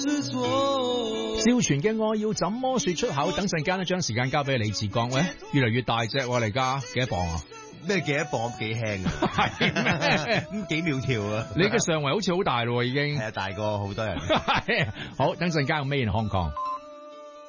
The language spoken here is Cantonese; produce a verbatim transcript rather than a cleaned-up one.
趙傳嘅愛要怎麼說出口？等陣間咧，將時間交俾李志剛。喂，越嚟越大隻喎，嚟家幾多磅啊？ 咩幾多磅幾輕啊？係咩？咁幾苗條啊？ 你嘅上圍好似好大咯，已經係啊，大過好多人。 好，等陣間有咩人 Hong Kong？